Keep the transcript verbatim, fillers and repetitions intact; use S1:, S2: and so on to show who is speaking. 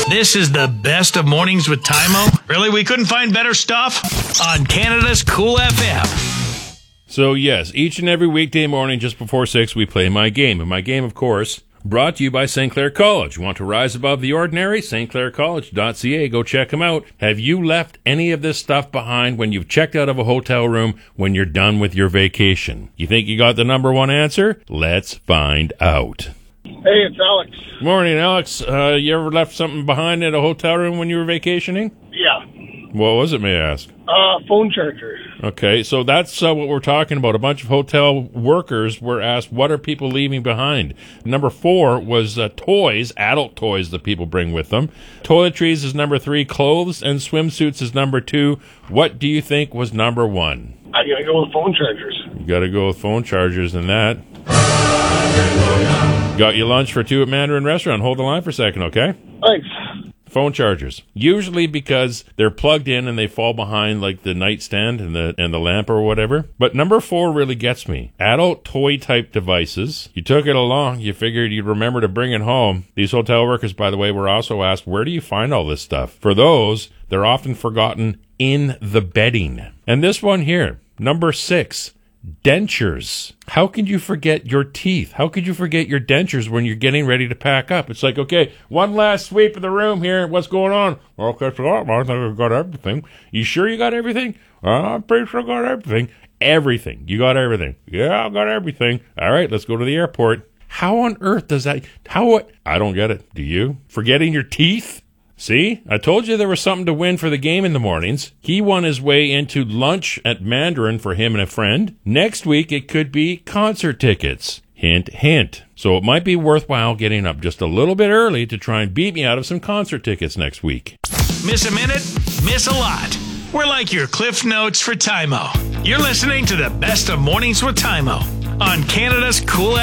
S1: This is the best of Mornings with Tymo. Really, we couldn't find better stuff? On Canada's Cool F M.
S2: So, yes, each and every weekday morning just before six, we play My Game. And My Game, of course, brought to you by Saint Clair College. Want to rise above the ordinary? St Clair College dot C A. Go check them out. Have you left any of this stuff behind when you've checked out of a hotel room when you're done with your vacation? You think you got the number one answer? Let's find out.
S3: Hey, it's Alex.
S2: Morning, Alex. Uh, you ever left something behind at a hotel room when you were vacationing?
S3: Yeah.
S2: What was it, may I ask?
S3: Uh, phone charger.
S2: Okay, so that's uh, what we're talking about. A bunch of hotel workers were asked, what are people leaving behind? Number four was uh, toys, adult toys that people bring with them. Toiletries is number three. Clothes and swimsuits is number two. What do you think was number one?
S3: I gotta go with phone chargers.
S2: You gotta go with phone chargers and that. Got your lunch for two at Mandarin Restaurant. Hold the line for a second, okay?
S3: Thanks.
S2: Phone chargers. Usually because they're plugged in and they fall behind like the nightstand and the and the lamp or whatever. But number four really gets me. Adult toy type devices. You took it along. You figured you'd remember to bring it home. These hotel workers, by the way, were also asked, where do you find all this stuff? For those, they're often forgotten in the bedding. And this one here, number six. Dentures. How could you forget your teeth? How could you forget your dentures when you're getting ready to pack up? It's like, okay, one last sweep of the room here. What's going on? Well, I forgot. I think I got everything. You sure you got everything? Uh, I'm pretty sure I got everything. Everything. You got everything. Yeah, I got everything. All right, let's go to the airport. How on earth does that? How what? I don't get it. Do you? Forgetting your teeth? See, I told you there was something to win for the game in the mornings. He won his way into lunch at Mandarin for him and a friend. Next week, it could be concert tickets. Hint, hint. So it might be worthwhile getting up just a little bit early to try and beat me out of some concert tickets next week.
S1: Miss a minute? Miss a lot. We're like your Cliff Notes for Tymo. You're listening to the best of Mornings with Tymo on Canada's Cool